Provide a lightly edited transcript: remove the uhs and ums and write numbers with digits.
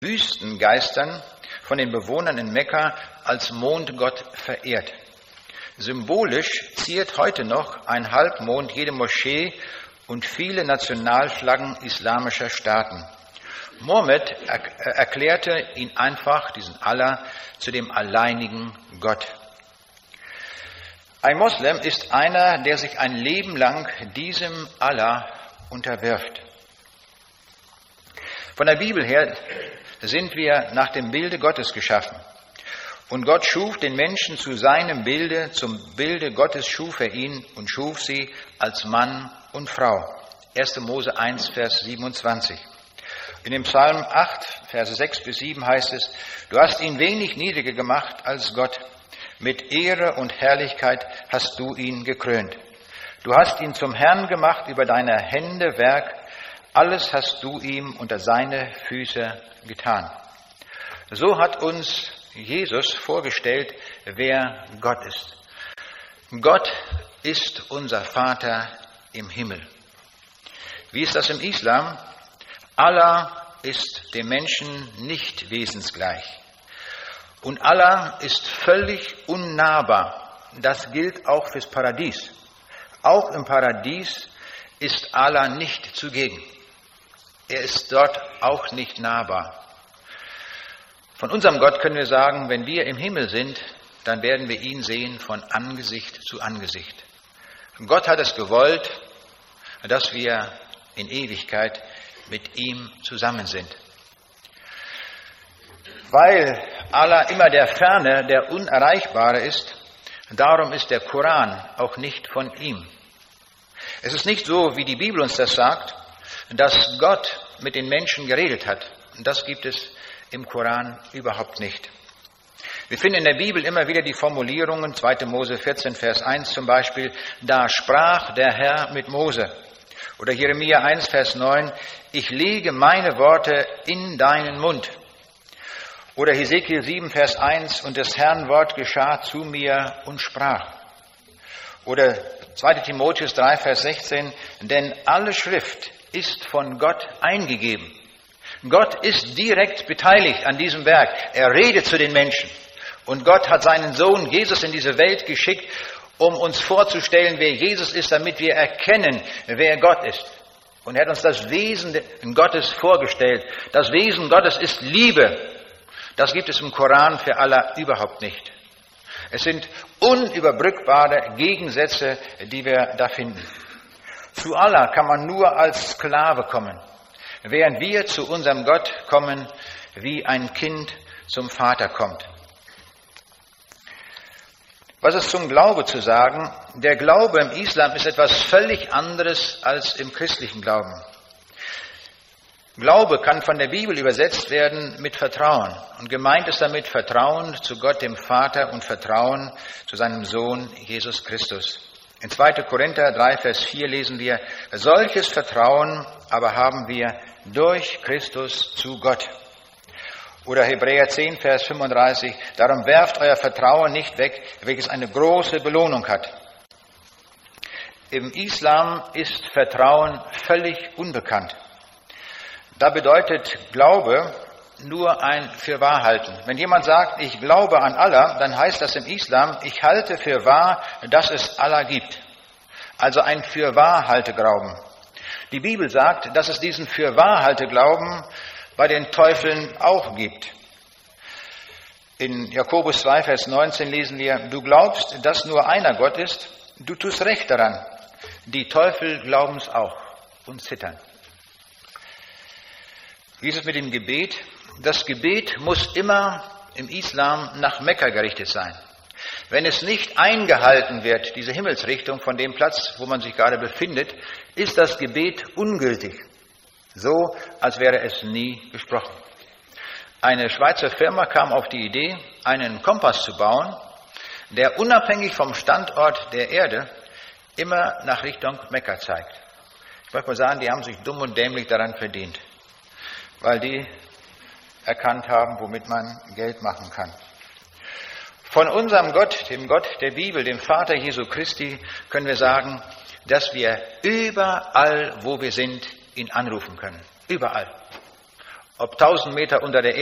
Wüstengeistern von den Bewohnern in Mekka als Mondgott verehrt. Symbolisch ziert heute noch ein Halbmond jede Moschee und viele Nationalflaggen islamischer Staaten. Mohammed erklärte ihn einfach, diesen Allah, zu dem alleinigen Gott. Ein Moslem ist einer, der sich ein Leben lang diesem Allah unterwirft. Von der Bibel her sind wir nach dem Bilde Gottes geschaffen. Und Gott schuf den Menschen zu seinem Bilde, zum Bilde Gottes schuf er ihn und schuf sie als Mann und Frau. 1. Mose 1, Vers 27. In dem Psalm 8, Verse 6 bis 7 heißt es: Du hast ihn wenig niedriger gemacht als Gott. Mit Ehre und Herrlichkeit hast du ihn gekrönt. Du hast ihn zum Herrn gemacht über deine Hände Werk. Alles hast du ihm unter seine Füße getan. So hat uns Jesus vorgestellt, wer Gott ist. Gott ist unser Vater im Himmel. Wie ist das im Islam? Allah ist dem Menschen nicht wesensgleich. Und Allah ist völlig unnahbar. Das gilt auch fürs Paradies. Auch im Paradies ist Allah nicht zugegen. Er ist dort auch nicht nahbar. Von unserem Gott können wir sagen, wenn wir im Himmel sind, dann werden wir ihn sehen von Angesicht zu Angesicht. Gott hat es gewollt, dass wir in Ewigkeit mit ihm zusammen sind. Weil Allah immer der Ferne, der Unerreichbare ist, darum ist der Koran auch nicht von ihm. Es ist nicht so, wie die Bibel uns das sagt, dass Gott mit den Menschen geredet hat. Und das gibt es im Koran überhaupt nicht. Wir finden in der Bibel immer wieder die Formulierungen, 2. Mose 14, Vers 1 zum Beispiel, da sprach der Herr mit Mose. Oder Jeremia 1, Vers 9, ich lege meine Worte in deinen Mund. Oder Hesekiel 7, Vers 1, und des Herrn Wort geschah zu mir und sprach. Oder 2. Timotheus 3, Vers 16, denn alle Schrift ist von Gott eingegeben. Gott ist direkt beteiligt an diesem Werk. Er redet zu den Menschen. Und Gott hat seinen Sohn Jesus in diese Welt geschickt, um uns vorzustellen, wer Jesus ist, damit wir erkennen, wer Gott ist. Und er hat uns das Wesen Gottes vorgestellt. Das Wesen Gottes ist Liebe. Das gibt es im Koran für Allah überhaupt nicht. Es sind unüberbrückbare Gegensätze, die wir da finden. Zu Allah kann man nur als Sklave kommen, während wir zu unserem Gott kommen, wie ein Kind zum Vater kommt. Was ist zum Glaube zu sagen? Der Glaube im Islam ist etwas völlig anderes als im christlichen Glauben. Glaube kann von der Bibel übersetzt werden mit Vertrauen. Und gemeint ist damit Vertrauen zu Gott, dem Vater, und Vertrauen zu seinem Sohn Jesus Christus. In 2. Korinther 3, Vers 4 lesen wir, solches Vertrauen aber haben wir durch Christus zu Gott. Oder Hebräer 10, Vers 35, darum werft euer Vertrauen nicht weg, welches eine große Belohnung hat. Im Islam ist Vertrauen völlig unbekannt. Da bedeutet Glaube nur ein Fürwahrhalten. Wenn jemand sagt, ich glaube an Allah, dann heißt das im Islam, ich halte für wahr, dass es Allah gibt. Also ein Fürwahrhalteglauben. Die Bibel sagt, dass es diesen Fürwahrhalteglauben bei den Teufeln auch gibt. In Jakobus 2, Vers 19 lesen wir, du glaubst, dass nur einer Gott ist, du tust recht daran. Die Teufel glauben es auch und zittern. Wie ist es mit dem Gebet? Das Gebet muss immer im Islam nach Mekka gerichtet sein. Wenn es nicht eingehalten wird, diese Himmelsrichtung von dem Platz, wo man sich gerade befindet, ist das Gebet ungültig. So, als wäre es nie gesprochen. Eine Schweizer Firma kam auf die Idee, einen Kompass zu bauen, der unabhängig vom Standort der Erde immer nach Richtung Mekka zeigt. Ich möchte mal sagen, die haben sich dumm und dämlich daran verdient, weil die erkannt haben, womit man Geld machen kann. Von unserem Gott, dem Gott der Bibel, dem Vater Jesu Christi, können wir sagen, dass wir überall, wo wir sind, ihn anrufen können. Überall. ob 1000 Meter unter der